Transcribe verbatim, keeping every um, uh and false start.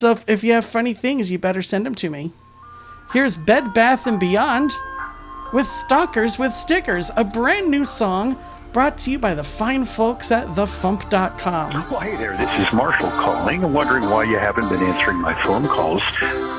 So if, if you have funny things, you better send them to me. Here's Bed Bath and Beyond with Stalkers with Stickers, a brand new song brought to you by the fine folks at the fump dot com. Well, hey there, this is Marshall calling and wondering why you haven't been answering my phone calls.